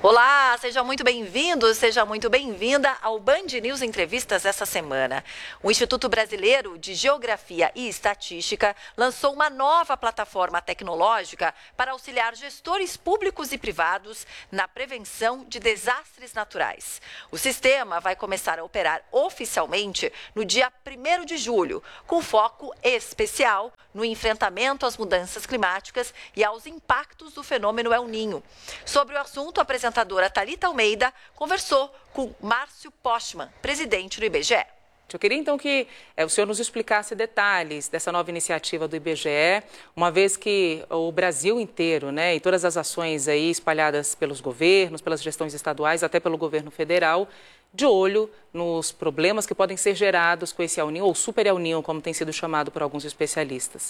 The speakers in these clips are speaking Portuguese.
Olá, seja muito bem-vindo, seja muito bem-vinda ao Band News Entrevistas essa semana. O Instituto Brasileiro de Geografia e Estatística lançou uma nova plataforma tecnológica para auxiliar gestores públicos e privados na prevenção de desastres naturais. O sistema vai começar a operar oficialmente no dia 1º de julho, com foco especial no enfrentamento às mudanças climáticas e aos impactos do fenômeno El Niño. Sobre o assunto, a apresentadora Thalita Almeida conversou com Márcio Postman, presidente do IBGE. Eu queria então que o senhor nos explicasse detalhes dessa nova iniciativa do IBGE, uma vez que o Brasil inteiro, e todas as ações aí espalhadas pelos governos, pelas gestões estaduais, até pelo governo federal, de olho nos problemas que podem ser gerados com esse El Niño, ou Super El Niño, como tem sido chamado por alguns especialistas.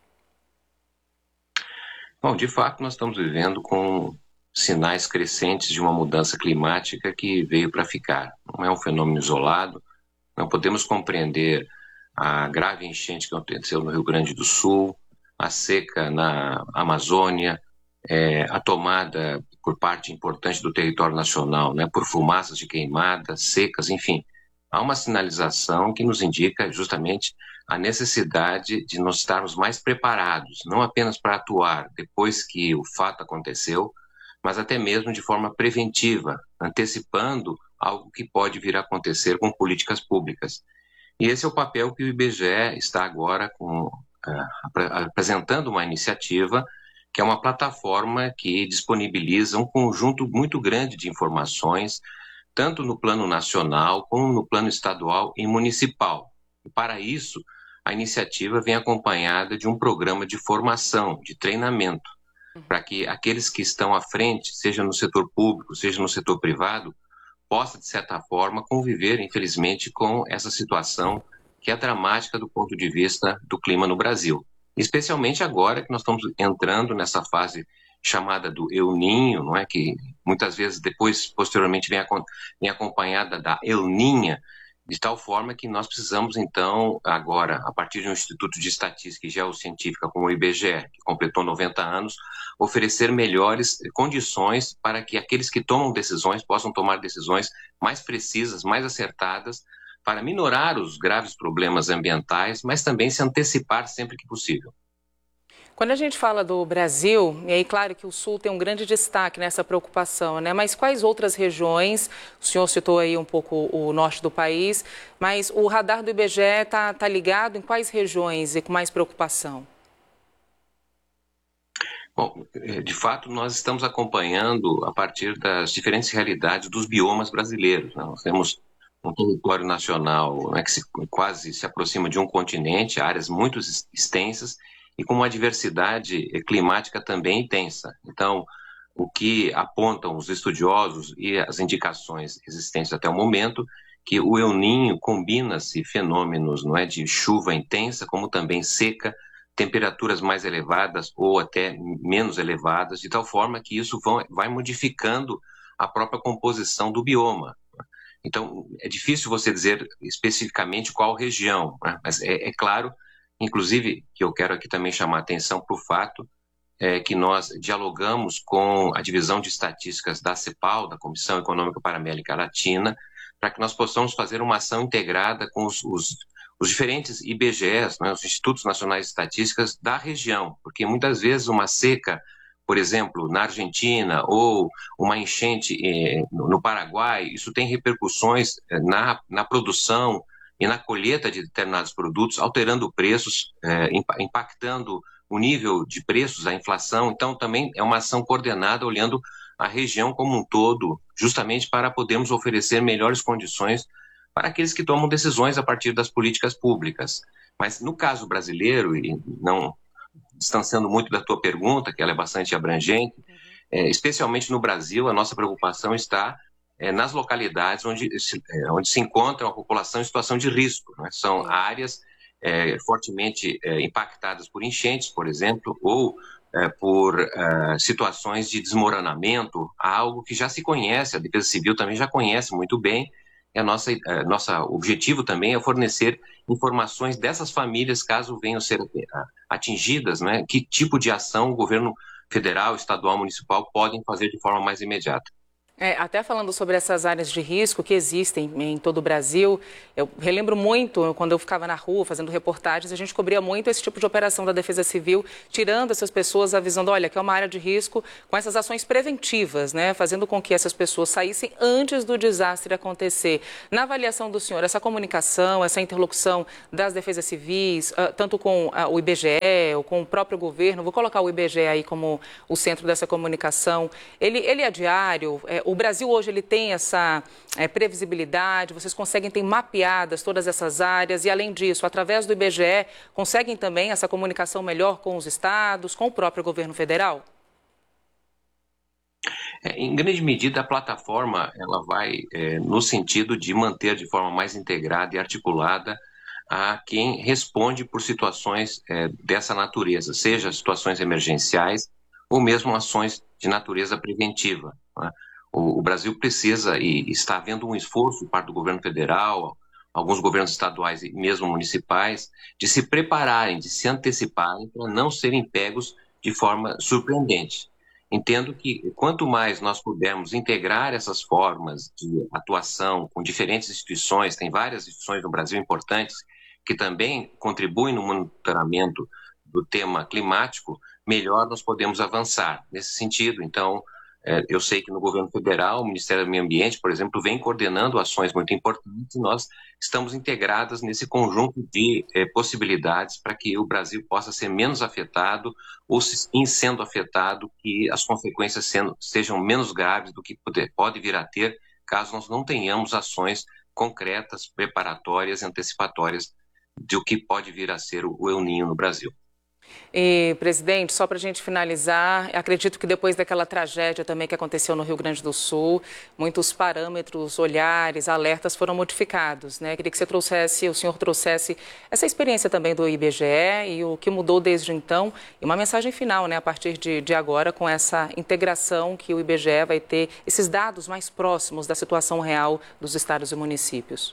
Bom, de fato, nós estamos vivendo com sinais crescentes de uma mudança climática que veio para ficar. Não é um fenômeno isolado, não podemos compreender a grave enchente que aconteceu no Rio Grande do Sul, a seca na Amazônia, a tomada por parte importante do território nacional, por fumaças de queimadas, secas, enfim. Há uma sinalização que nos indica justamente a necessidade de nós estarmos mais preparados, não apenas para atuar depois que o fato aconteceu, mas até mesmo de forma preventiva, antecipando algo que pode vir a acontecer com políticas públicas. E esse é o papel que o IBGE está agora apresentando uma iniciativa que é uma plataforma que disponibiliza um conjunto muito grande de informações, tanto no plano nacional como no plano estadual e municipal. E para isso, a iniciativa vem acompanhada de um programa de formação, de treinamento, para que aqueles que estão à frente, seja no setor público, seja no setor privado, possam, de certa forma, conviver, infelizmente, com essa situação que é dramática do ponto de vista do clima no Brasil. Especialmente agora que nós estamos entrando nessa fase chamada do El Niño, que muitas vezes depois, posteriormente, vem acompanhada da El Niña, de tal forma que nós precisamos, então, agora, a partir de um Instituto de Estatística e Geocientífica como o IBGE, que completou 90 anos, oferecer melhores condições para que aqueles que tomam decisões possam tomar decisões mais precisas, mais acertadas, para minorar os graves problemas ambientais, mas também se antecipar sempre que possível. Quando a gente fala do Brasil, e aí claro que o Sul tem um grande destaque nessa preocupação, mas quais outras regiões, o senhor citou aí um pouco o norte do país, mas o radar do IBGE está ligado em quais regiões e com mais preocupação? Bom, de fato, nós estamos acompanhando a partir das diferentes realidades dos biomas brasileiros. Nós temos um território nacional que quase se aproxima de um continente, áreas muito extensas, e com uma diversidade climática também intensa. Então, o que apontam os estudiosos e as indicações existentes até o momento, que o El Niño combina-se fenômenos de chuva intensa, como também seca, temperaturas mais elevadas ou até menos elevadas, de tal forma que isso vai modificando a própria composição do bioma. Então, é difícil você dizer especificamente qual região, mas é claro, inclusive, que eu quero aqui também chamar a atenção para o fato que nós dialogamos com a Divisão de Estatísticas da CEPAL, da Comissão Econômica para a América Latina, para que nós possamos fazer uma ação integrada com os diferentes IBGEs, os Institutos Nacionais de Estatísticas da região, porque muitas vezes uma seca, por exemplo, na Argentina, ou uma enchente no Paraguai, isso tem repercussões na produção e na colheita de determinados produtos, alterando preços, impactando o nível de preços, a inflação. Então, também é uma ação coordenada, olhando a região como um todo, justamente para podermos oferecer melhores condições para aqueles que tomam decisões a partir das políticas públicas. Mas, no caso brasileiro, e não distanciando muito da tua pergunta, que ela é bastante abrangente, especialmente no Brasil, a nossa preocupação está nas localidades onde se encontra a população em situação de risco. São áreas fortemente impactadas por enchentes, por exemplo, ou por situações de desmoronamento, algo que já se conhece, a Defesa Civil também já conhece muito bem. Nosso objetivo também é fornecer informações dessas famílias, caso venham ser atingidas, que tipo de ação o governo federal, estadual, municipal podem fazer de forma mais imediata. Até falando sobre essas áreas de risco que existem em todo o Brasil, eu relembro muito quando eu ficava na rua fazendo reportagens, a gente cobria muito esse tipo de operação da Defesa Civil, tirando essas pessoas, avisando, olha, que é uma área de risco, com essas ações preventivas, né, fazendo com que essas pessoas saíssem antes do desastre acontecer. Na avaliação do senhor, essa comunicação, essa interlocução das defesas civis, tanto com o IBGE ou com o próprio governo, vou colocar o IBGE aí como o centro dessa comunicação, ele é diário? O Brasil hoje ele tem essa previsibilidade, vocês conseguem ter mapeadas todas essas áreas e, além disso, através do IBGE, conseguem também essa comunicação melhor com os estados, com o próprio governo federal? Em grande medida, a plataforma ela vai no sentido de manter de forma mais integrada e articulada a quem responde por situações dessa natureza, seja situações emergenciais ou mesmo ações de natureza preventiva, né? O Brasil precisa, e está havendo um esforço por parte do governo federal, alguns governos estaduais e mesmo municipais, de se prepararem, de se anteciparem para não serem pegos de forma surpreendente. Entendo que quanto mais nós pudermos integrar essas formas de atuação com diferentes instituições, tem várias instituições no Brasil importantes que também contribuem no monitoramento do tema climático, melhor nós podemos avançar nesse sentido. Então, eu sei que no governo federal, o Ministério do Meio Ambiente, por exemplo, vem coordenando ações muito importantes e nós estamos integradas nesse conjunto de possibilidades para que o Brasil possa ser menos afetado ou, em sendo afetado, que as consequências sejam menos graves do que pode vir a ter caso nós não tenhamos ações concretas, preparatórias, antecipatórias do que pode vir a ser o El Niño no Brasil. E, presidente, só para a gente finalizar, acredito que depois daquela tragédia também que aconteceu no Rio Grande do Sul, muitos parâmetros, olhares, alertas foram modificados, né? Queria que o senhor trouxesse essa experiência também do IBGE e o que mudou desde então e uma mensagem final, né, a partir de agora, com essa integração que o IBGE vai ter, esses dados mais próximos da situação real dos estados e municípios.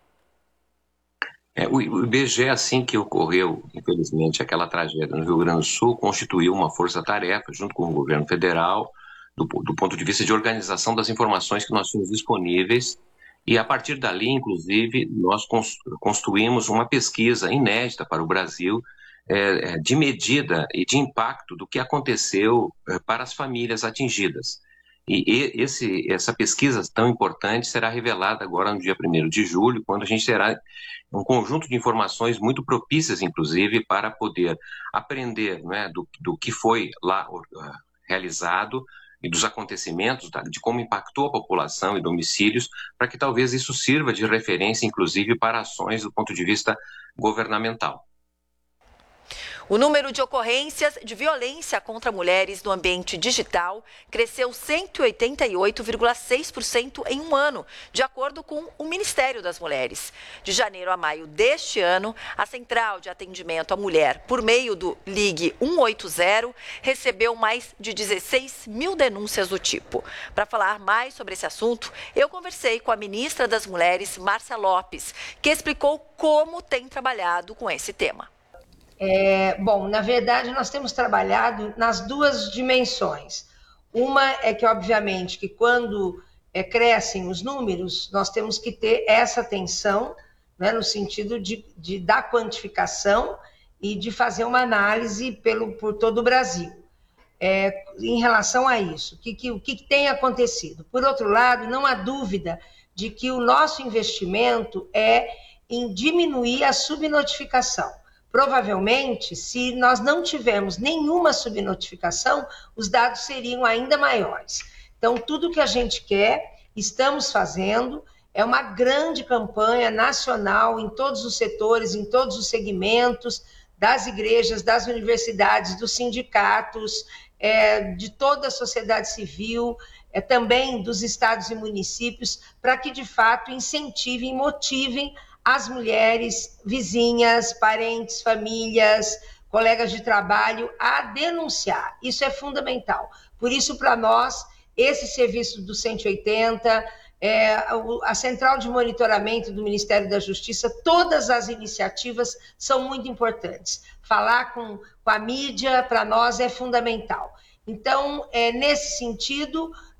O IBGE, assim que ocorreu, infelizmente, aquela tragédia no Rio Grande do Sul, constituiu uma força-tarefa junto com o governo federal, do ponto de vista de organização das informações que nós tínhamos disponíveis, e a partir dali, inclusive, nós construímos uma pesquisa inédita para o Brasil, de medida e de impacto do que aconteceu para as famílias atingidas. E essa pesquisa tão importante será revelada agora no dia 1º de julho, quando a gente terá um conjunto de informações muito propícias, inclusive, para poder aprender, né, do que foi lá realizado e dos acontecimentos, de como impactou a população e domicílios, para que talvez isso sirva de referência, inclusive, para ações do ponto de vista governamental. O número de ocorrências de violência contra mulheres no ambiente digital cresceu 188,6% em um ano, de acordo com o Ministério das Mulheres. De janeiro a maio deste ano, a Central de Atendimento à Mulher, por meio do Ligue 180, recebeu mais de 16 mil denúncias do tipo. Para falar mais sobre esse assunto, eu conversei com a ministra das Mulheres, Márcia Lopes, que explicou como tem trabalhado com esse tema. Bom, na verdade, nós temos trabalhado nas duas dimensões. Uma é que, obviamente, que quando crescem os números, nós temos que ter essa atenção, né, no sentido da quantificação e de fazer uma análise por todo o Brasil. Em relação a isso, o que tem acontecido? Por outro lado, não há dúvida de que o nosso investimento é em diminuir a subnotificação. Provavelmente, se nós não tivermos nenhuma subnotificação, os dados seriam ainda maiores. Então, tudo que a gente quer, estamos fazendo, é uma grande campanha nacional em todos os setores, em todos os segmentos, das igrejas, das universidades, dos sindicatos, de toda a sociedade civil, também dos estados e municípios, para que, de fato, incentivem, motivem as mulheres, vizinhas, parentes, famílias, colegas de trabalho a denunciar. Isso é fundamental. Por isso, para nós, esse serviço do 180, a Central de Monitoramento do Ministério da Justiça, todas as iniciativas são muito importantes. Falar com a mídia, para nós, é fundamental. Então, nesse sentido,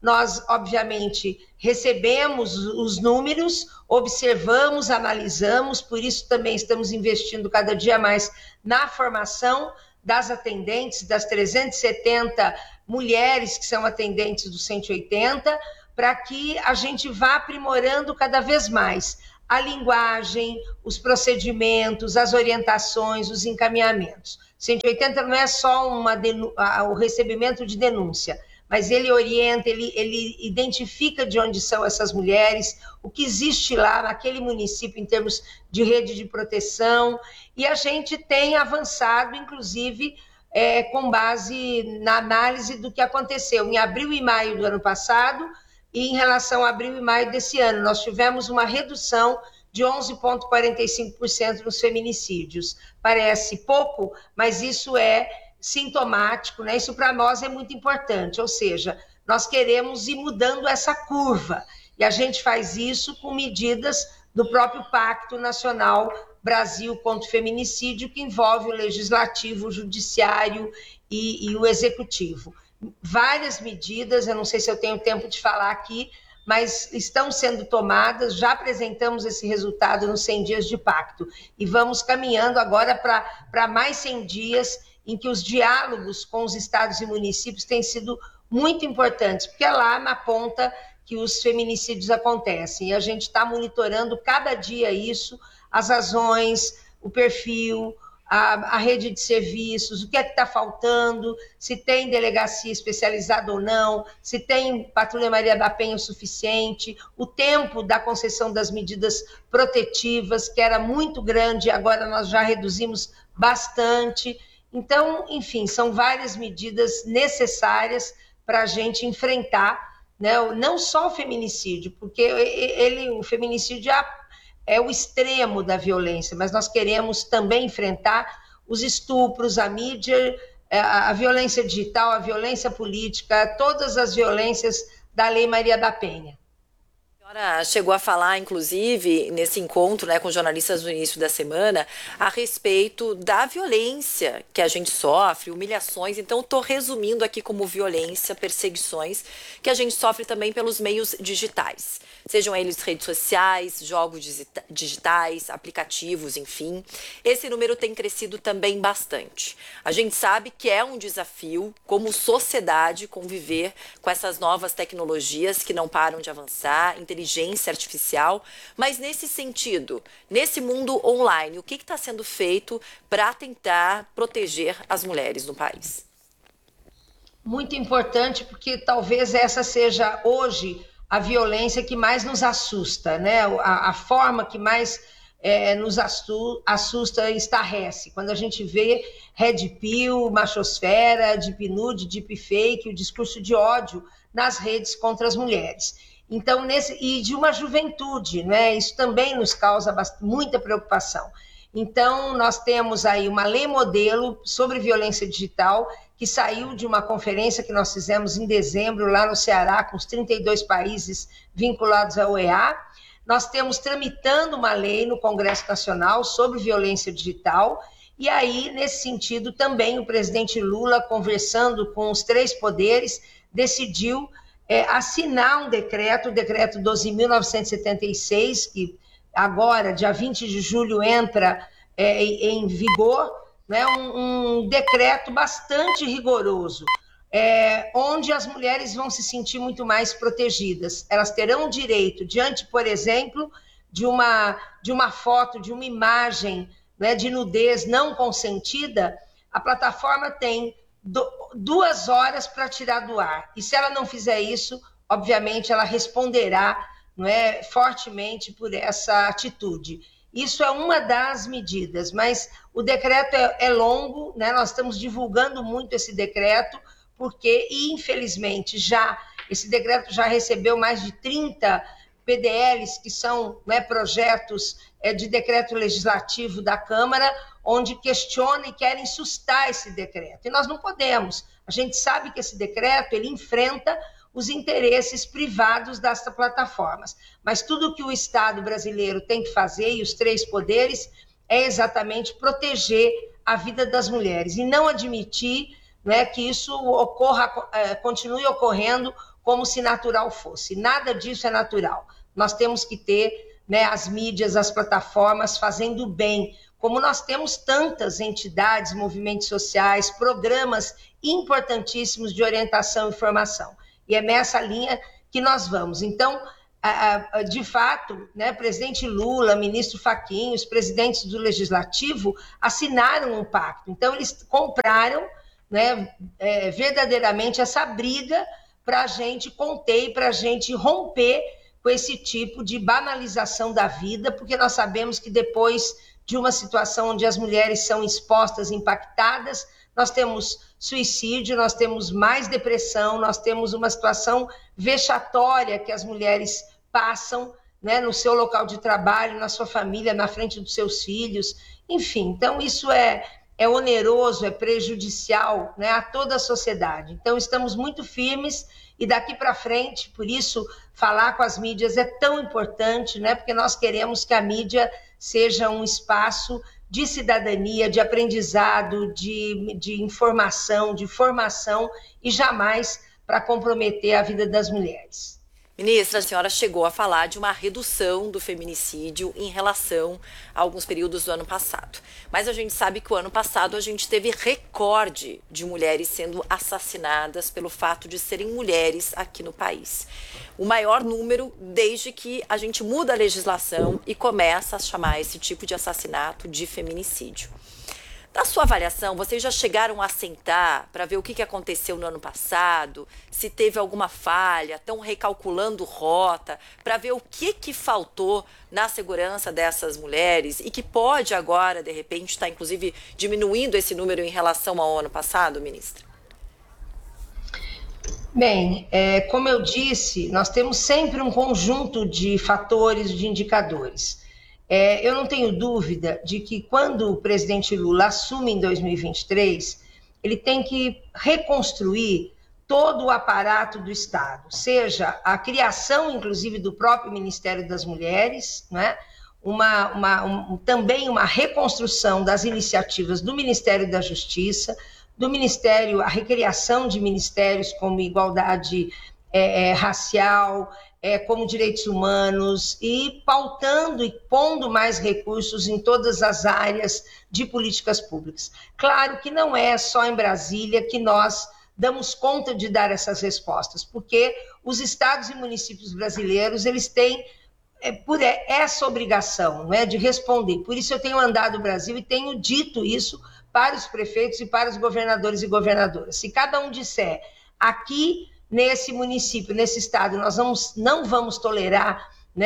Nós, obviamente, recebemos os números, observamos, analisamos, por isso também estamos investindo cada dia mais na formação das atendentes, das 370 mulheres que são atendentes do 180, para que a gente vá aprimorando cada vez mais a linguagem, os procedimentos, as orientações, os encaminhamentos. 180 não é só o recebimento de denúncia, mas ele orienta, ele identifica de onde são essas mulheres, o que existe lá naquele município em termos de rede de proteção, e a gente tem avançado, inclusive, com base na análise do que aconteceu em abril e maio do ano passado, e em relação a abril e maio desse ano, nós tivemos uma redução de 11,45% nos feminicídios. Parece pouco, mas isso é sintomático, né? Isso para nós é muito importante, ou seja, nós queremos ir mudando essa curva, e a gente faz isso com medidas do próprio Pacto Nacional Brasil contra o Feminicídio, que envolve o Legislativo, o Judiciário e o Executivo. Várias medidas, eu não sei se eu tenho tempo de falar aqui, mas estão sendo tomadas, já apresentamos esse resultado nos 100 dias de pacto, e vamos caminhando agora para mais 100 dias, em que os diálogos com os estados e municípios têm sido muito importantes, porque é lá na ponta que os feminicídios acontecem, e a gente está monitorando cada dia isso, as ações, o perfil, a rede de serviços, o que é que está faltando, se tem delegacia especializada ou não, se tem Patrulha Maria da Penha o suficiente, o tempo da concessão das medidas protetivas, que era muito grande, agora nós já reduzimos bastante. Então, enfim, são várias medidas necessárias para a gente enfrentar, né, não só o feminicídio, porque o feminicídio é o extremo da violência, mas nós queremos também enfrentar os estupros, a mídia, a violência digital, a violência política, todas as violências da Lei Maria da Penha. A senhora chegou a falar, inclusive, nesse encontro, né, com jornalistas no início da semana, a respeito da violência que a gente sofre, humilhações. Então, estou resumindo aqui como violência, perseguições, que a gente sofre também pelos meios digitais. Sejam eles redes sociais, jogos digitais, aplicativos, enfim. Esse número tem crescido também bastante. A gente sabe que é um desafio, como sociedade, conviver com essas novas tecnologias que não param de avançar, inteligência artificial, mas nesse sentido, nesse mundo online, o que está sendo feito para tentar proteger as mulheres no país? Muito importante, porque talvez essa seja hoje a violência que mais nos assusta, né? A forma que mais nos assusta e estarrece. Quando a gente vê Red Pill, machosfera, Deep Nude, Deep Fake, o discurso de ódio nas redes contra as mulheres. Então, e de uma juventude, né? Isso também nos causa muita preocupação. Então, nós temos aí uma lei modelo sobre violência digital, que saiu de uma conferência que nós fizemos em dezembro, lá no Ceará, com os 32 países vinculados à OEA. Nós temos tramitando uma lei no Congresso Nacional sobre violência digital, e aí, nesse sentido, também o presidente Lula, conversando com os três poderes, decidiu assinar um decreto, o decreto 12.976, que agora, dia 20 de julho, entra em vigor, né, um decreto bastante rigoroso, onde as mulheres vão se sentir muito mais protegidas. Elas terão o direito, diante, por exemplo, de uma foto, de uma imagem, né, de nudez não consentida, a plataforma tem 2 horas para tirar do ar. E se ela não fizer isso, obviamente ela responderá, não é, fortemente por essa atitude. Isso é uma das medidas, mas o decreto é longo, né? Nós estamos divulgando muito esse decreto, porque, infelizmente, esse decreto já recebeu mais de 30 PDLs, que são, né, projetos de decreto legislativo da Câmara, onde questionam e querem sustar esse decreto. E nós não podemos. A gente sabe que esse decreto ele enfrenta os interesses privados dessas plataformas. Mas tudo que o Estado brasileiro tem que fazer, e os três poderes, é exatamente proteger a vida das mulheres e não admitir, né, que isso continue ocorrendo como se natural fosse. Nada disso é natural. Nós temos que ter, né, as mídias, as plataformas fazendo bem, como nós temos tantas entidades, movimentos sociais, programas importantíssimos de orientação e formação. E é nessa linha que nós vamos. Então, de fato, né, presidente Lula, ministro Fachin, os presidentes do Legislativo assinaram um pacto. Então, eles compraram, né, verdadeiramente essa briga para a gente conter e para a gente romper com esse tipo de banalização da vida, porque nós sabemos que depois de uma situação onde as mulheres são expostas, impactadas, nós temos suicídio, nós temos mais depressão, nós temos uma situação vexatória que as mulheres passam, né, no seu local de trabalho, na sua família, na frente dos seus filhos, enfim. Então, isso é oneroso, é prejudicial, né, a toda a sociedade. Então, estamos muito firmes e daqui para frente, por isso, falar com as mídias é tão importante, né, porque nós queremos que a mídia seja um espaço de cidadania, de aprendizado, de informação, de formação e jamais para comprometer a vida das mulheres. Ministra, a senhora chegou a falar de uma redução do feminicídio em relação a alguns períodos do ano passado. Mas a gente sabe que o ano passado a gente teve recorde de mulheres sendo assassinadas pelo fato de serem mulheres aqui no país. O maior número desde que a gente muda a legislação e começa a chamar esse tipo de assassinato de feminicídio. Na sua avaliação, vocês já chegaram a sentar para ver o que aconteceu no ano passado, se teve alguma falha, estão recalculando rota, para ver o que faltou na segurança dessas mulheres e que pode agora, de repente, estar inclusive diminuindo esse número em relação ao ano passado, ministra? Bem, como eu disse, nós temos sempre um conjunto de fatores, de indicadores. Eu não tenho dúvida de que quando o presidente Lula assume em 2023, ele tem que reconstruir todo o aparato do Estado, seja a criação, inclusive, do próprio Ministério das Mulheres, né? Também uma reconstrução das iniciativas do Ministério da Justiça, do Ministério, a recriação de ministérios como igualdade racial, como direitos humanos, e pautando e pondo mais recursos em todas as áreas de políticas públicas. Claro que não é só em Brasília que nós damos conta de dar essas respostas, porque os estados e municípios brasileiros, eles têm essa obrigação, não é, de responder. Por isso eu tenho andado o Brasil e tenho dito isso para os prefeitos e para os governadores e governadoras. Se cada um disser, aqui nesse município, nesse estado, nós não vamos tolerar, né,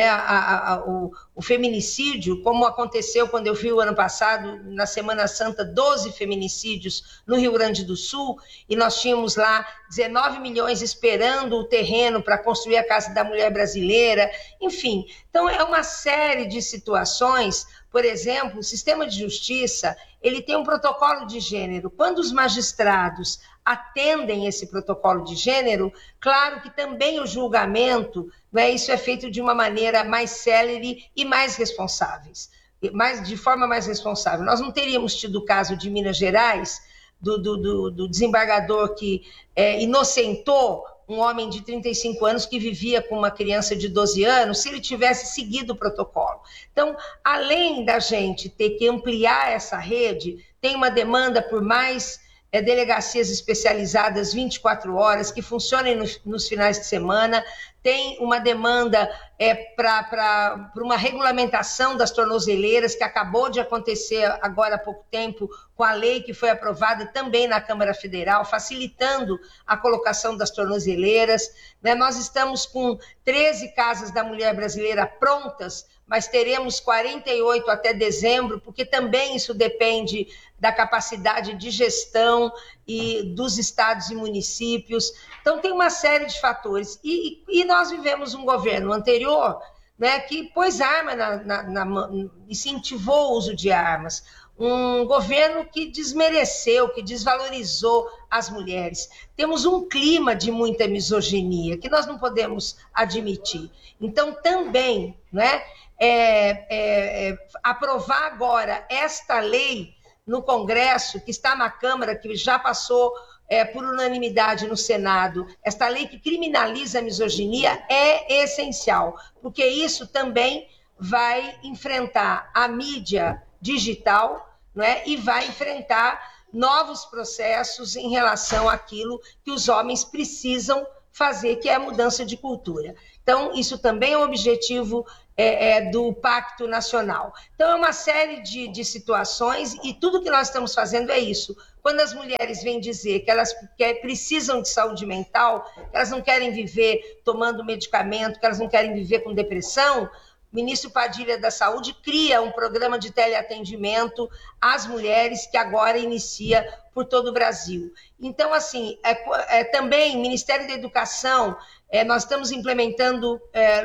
o feminicídio, como aconteceu quando eu vi o ano passado, na Semana Santa, 12 feminicídios no Rio Grande do Sul, e nós tínhamos lá 19 milhões esperando o terreno para construir a Casa da Mulher Brasileira, enfim. Então, é uma série de situações. Por exemplo, o sistema de justiça, ele tem um protocolo de gênero. Quando os magistrados atendem esse protocolo de gênero, claro que também o julgamento, né, isso é feito de uma maneira mais célere e mais responsáveis, de forma mais responsável. Nós não teríamos tido o caso de Minas Gerais, do desembargador que inocentou um homem de 35 anos que vivia com uma criança de 12 anos, se ele tivesse seguido o protocolo. Então, além da gente ter que ampliar essa rede, tem uma demanda por mais delegacias especializadas 24 horas, que funcionem nos finais de semana, tem uma demanda para uma regulamentação das tornozeleiras, que acabou de acontecer agora há pouco tempo, com a lei que foi aprovada também na Câmara Federal, facilitando a colocação das tornozeleiras, né? Nós estamos com 13 casas da mulher brasileira prontas, mas teremos 48 até dezembro, porque também isso depende da capacidade de gestão e dos estados e municípios. Então, tem uma série de fatores. E nós vivemos um governo anterior, né, que pôs arma incentivou o uso de armas. Um governo que desmereceu, que desvalorizou as mulheres. Temos um clima de muita misoginia que nós não podemos admitir. Então, também, né, aprovar agora esta lei, no Congresso, que está na Câmara, que já passou por unanimidade no Senado, esta lei que criminaliza a misoginia é essencial, porque isso também vai enfrentar a mídia digital, né, e vai enfrentar novos processos em relação àquilo que os homens precisam fazer, que é a mudança de cultura. Então, isso também é um objetivo do Pacto Nacional. Então, é uma série de situações e tudo que nós estamos fazendo é isso. Quando as mulheres vêm dizer que elas precisam de saúde mental, que elas não querem viver tomando medicamento, que elas não querem viver com depressão, o ministro Padilha da Saúde cria um programa de teleatendimento às mulheres que agora inicia por todo o Brasil. Então, assim, também Ministério da Educação, nós estamos implementando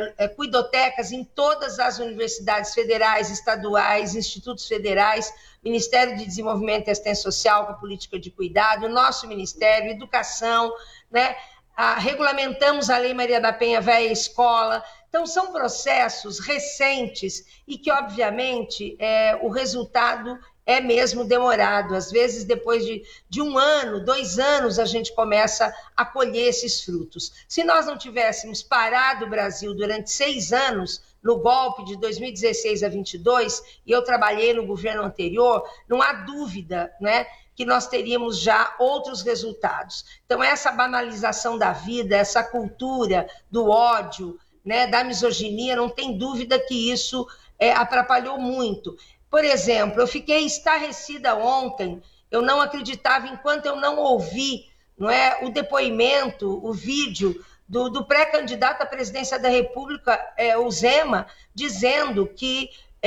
cuidotecas em todas as universidades federais, estaduais, institutos federais, Ministério de Desenvolvimento e Assistência Social com a política de cuidado, nosso Ministério, Educação, né? Regulamentamos a Lei Maria da Penha Véia Escola. Então, são processos recentes e que, obviamente, o resultado é mesmo demorado. Às vezes, depois de 1 ano, 2 anos, a gente começa a colher esses frutos. Se nós não tivéssemos parado o Brasil durante 6 anos, no golpe de 2016 a 2022, e eu trabalhei no governo anterior, não há dúvida, né, que nós teríamos já outros resultados. Então, essa banalização da vida, essa cultura do ódio, né, da misoginia, não tem dúvida que isso atrapalhou muito. Por exemplo, eu fiquei estarrecida ontem, eu não acreditava enquanto eu não ouvi, não é, o depoimento, o vídeo do pré-candidato à presidência da República, o Zema, dizendo que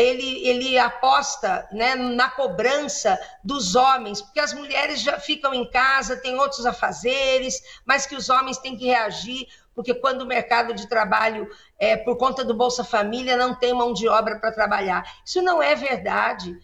ele aposta, né, na cobrança dos homens, porque as mulheres já ficam em casa, têm outros afazeres, mas que os homens têm que reagir, porque quando o mercado de trabalho, por conta do Bolsa Família, não tem mão de obra para trabalhar. Isso não é verdade.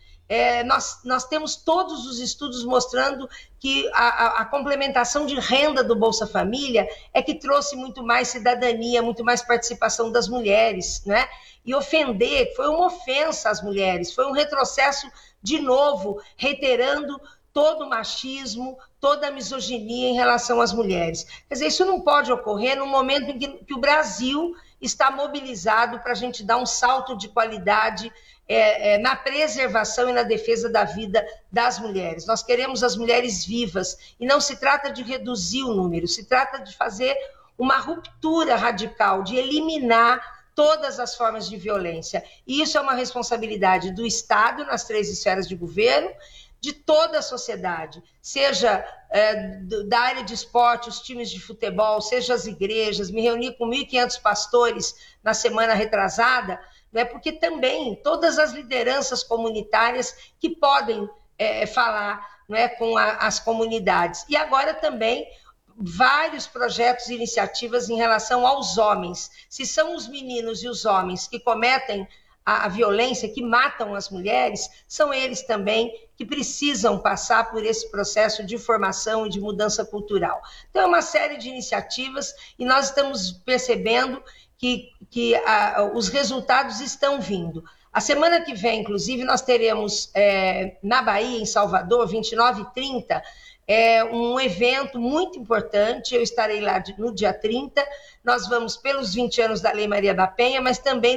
Nós temos todos os estudos mostrando que a complementação de renda do Bolsa Família é que trouxe muito mais cidadania, muito mais participação das mulheres, né? E ofender foi uma ofensa às mulheres, foi um retrocesso de novo, reiterando todo o machismo, toda a misoginia em relação às mulheres. Quer dizer, isso não pode ocorrer no momento em que o Brasil está mobilizado para a gente dar um salto de qualidade na preservação e na defesa da vida das mulheres. Nós queremos as mulheres vivas e não se trata de reduzir o número, se trata de fazer uma ruptura radical, de eliminar todas as formas de violência. E isso é uma responsabilidade do Estado nas 3 esferas de governo, de toda a sociedade, seja da área de esporte, os times de futebol, seja as igrejas. Me reuni com 1.500 pastores na semana retrasada, né, porque também todas as lideranças comunitárias que podem falar, né, com as comunidades. E agora também vários projetos e iniciativas em relação aos homens. Se são os meninos e os homens que cometem a violência, que matam as mulheres, são eles também que precisam passar por esse processo de formação e de mudança cultural. Então, é uma série de iniciativas e nós estamos percebendo que os resultados estão vindo. A semana que vem, inclusive, nós teremos na Bahia, em Salvador, 29 e 30, um evento muito importante. Eu estarei lá no dia 30, nós vamos pelos 20 anos da Lei Maria da Penha, mas também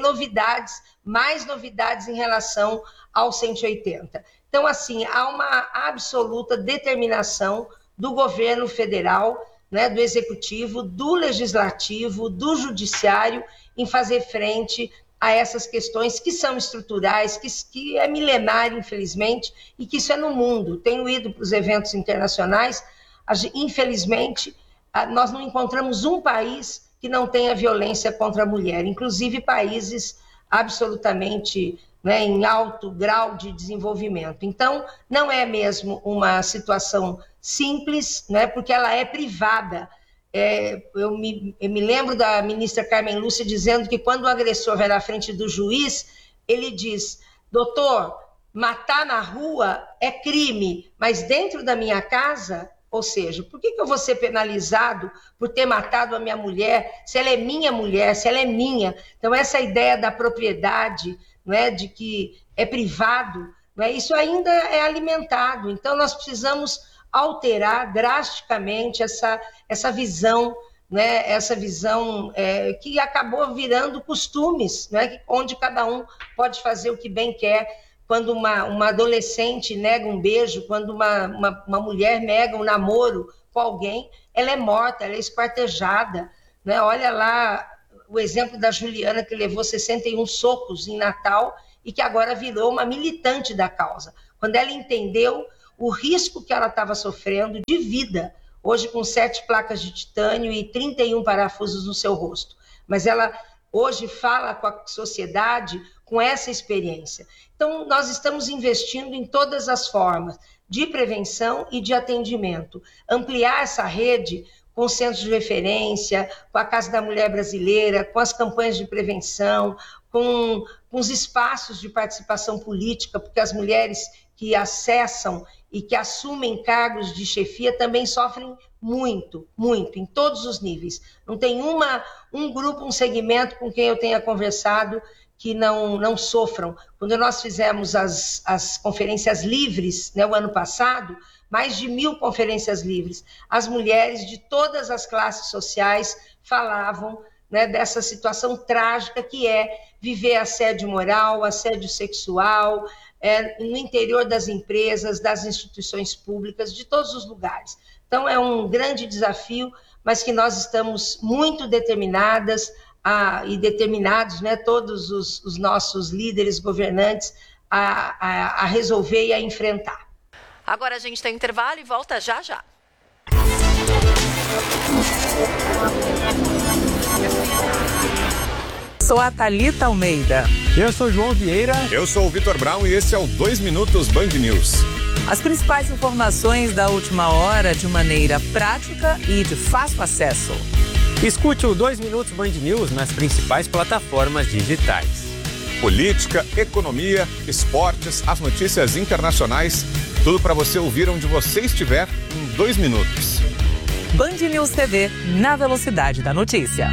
mais novidades em relação ao 180. Então, assim, há uma absoluta determinação do governo federal, né, do executivo, do legislativo, do judiciário, em fazer frente a essas questões que são estruturais, que é milenário, infelizmente, e que isso é no mundo. Tenho ido para os eventos internacionais, infelizmente, nós não encontramos um país que não tenha violência contra a mulher, inclusive países absolutamente, né, em alto grau de desenvolvimento. Então, não é mesmo uma situação simples, né, porque ela é privada. Eu me lembro da ministra Carmen Lúcia dizendo que quando o agressor vai na frente do juiz, ele diz: doutor, matar na rua é crime, mas dentro da minha casa, ou seja, por que eu vou ser penalizado por ter matado a minha mulher, se ela é minha mulher, se ela é minha? Então, essa ideia da propriedade, né, de que é privado, né? Isso ainda é alimentado. Então, nós precisamos alterar drasticamente essa visão, né? Essa visão que acabou virando costumes, né? Onde cada um pode fazer o que bem quer. Quando uma adolescente nega um beijo, quando uma mulher nega um namoro com alguém, ela é morta, ela é esquartejada, né? Olha lá o exemplo da Juliana, que levou 61 socos em Natal e que agora virou uma militante da causa. Quando ela entendeu o risco que ela estava sofrendo de vida, hoje com 7 placas de titânio e 31 parafusos no seu rosto. Mas ela hoje fala com a sociedade com essa experiência. Então, nós estamos investindo em todas as formas de prevenção e de atendimento. Ampliar essa rede com centros de referência, com a Casa da Mulher Brasileira, com as campanhas de prevenção, com os espaços de participação política, porque as mulheres que acessam e que assumem cargos de chefia também sofrem muito, muito, em todos os níveis. Não tem um grupo, um segmento com quem eu tenha conversado que não sofram. Quando nós fizemos as conferências livres, né, o ano passado, mais de 1.000 conferências livres, as mulheres de todas as classes sociais falavam, né, dessa situação trágica que é viver assédio moral, assédio sexual, no interior das empresas, das instituições públicas, de todos os lugares. Então, é um grande desafio, mas que nós estamos muito determinadas e determinados, né, todos os nossos líderes governantes, a resolver e a enfrentar. Agora a gente tem intervalo e volta já já. Sou a Thalita Almeida. Eu sou o João Vieira. Eu sou o Vitor Brown e esse é o 2 Minutos Band News. As principais informações da última hora de maneira prática e de fácil acesso. Escute o 2 Minutos Band News nas principais plataformas digitais. Política, economia, esportes, as notícias internacionais, tudo para você ouvir onde você estiver em 2 minutos. Band News TV, na velocidade da notícia.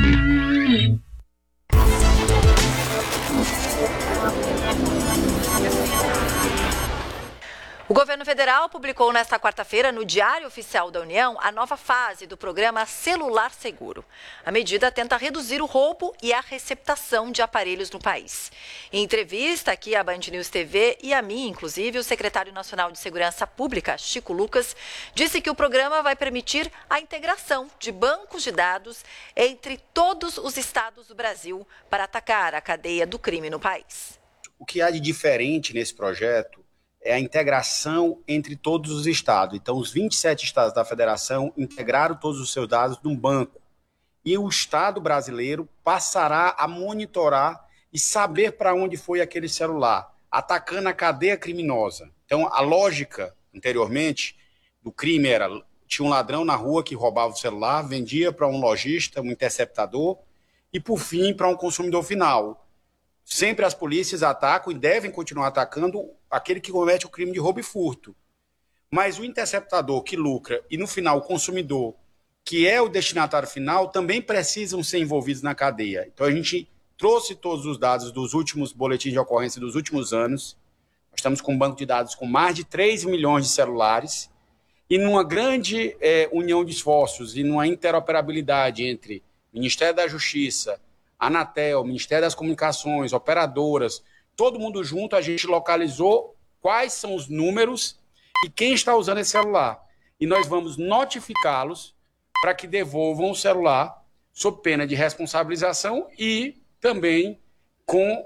O governo federal publicou nesta quarta-feira no Diário Oficial da União a nova fase do programa Celular Seguro. A medida tenta reduzir o roubo e a receptação de aparelhos no país. Em entrevista aqui à Band News TV e a mim, inclusive, o secretário nacional de Segurança Pública, Chico Lucas, disse que o programa vai permitir a integração de bancos de dados entre todos os estados do Brasil para atacar a cadeia do crime no país. O que há de diferente nesse projeto é a integração entre todos os estados. Então, os 27 estados da federação integraram todos os seus dados num banco. E o Estado brasileiro passará a monitorar e saber para onde foi aquele celular, atacando a cadeia criminosa. Então, a lógica, anteriormente, do crime era: tinha um ladrão na rua que roubava o celular, vendia para um lojista, um interceptador, e, por fim, para um consumidor final. Sempre as polícias atacam e devem continuar atacando aquele que comete o crime de roubo e furto. Mas o interceptador que lucra e, no final, o consumidor, que é o destinatário final, também precisam ser envolvidos na cadeia. Então, a gente trouxe todos os dados dos últimos boletins de ocorrência dos últimos anos. Nós estamos com um banco de dados com mais de 3 milhões de celulares e numa grande união de esforços e numa interoperabilidade entre Ministério da Justiça, Anatel, Ministério das Comunicações, operadoras, todo mundo junto, a gente localizou quais são os números e quem está usando esse celular. E nós vamos notificá-los para que devolvam o celular sob pena de responsabilização e também com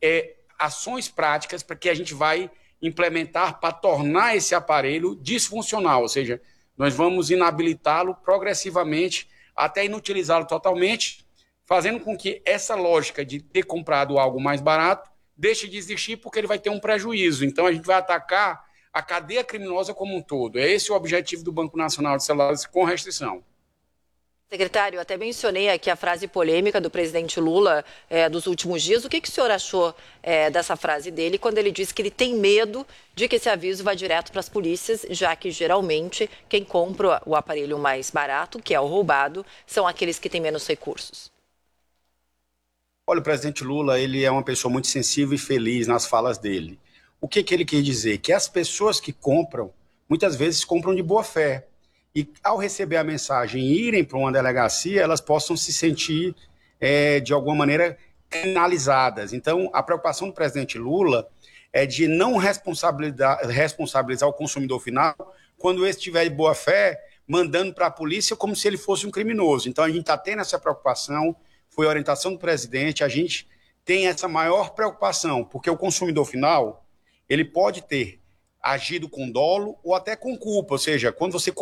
ações práticas para que a gente vai implementar para tornar esse aparelho disfuncional, ou seja, nós vamos inabilitá-lo progressivamente até inutilizá-lo totalmente, fazendo com que essa lógica de ter comprado algo mais barato deixe de existir porque ele vai ter um prejuízo. Então, a gente vai atacar a cadeia criminosa como um todo. É esse o objetivo do Banco Nacional de Celulares com restrição. Secretário, até mencionei aqui a frase polêmica do presidente Lula dos últimos dias. O que o senhor achou dessa frase dele quando ele disse que ele tem medo de que esse aviso vá direto para as polícias, já que geralmente quem compra o aparelho mais barato, que é o roubado, são aqueles que têm menos recursos? Olha, o presidente Lula, ele é uma pessoa muito sensível e feliz nas falas dele. O que ele quer dizer? Que as pessoas que compram, muitas vezes compram de boa fé. E ao receber a mensagem e irem para uma delegacia, elas possam se sentir, de alguma maneira, criminalizadas. Então, a preocupação do presidente Lula é de não responsabilizar o consumidor final quando esse estiver de boa fé, mandando para a polícia como se ele fosse um criminoso. Então, a gente está tendo essa preocupação, foi a orientação do presidente, a gente tem essa maior preocupação, porque o consumidor final, ele pode ter agido com dolo ou até com culpa, ou seja, quando você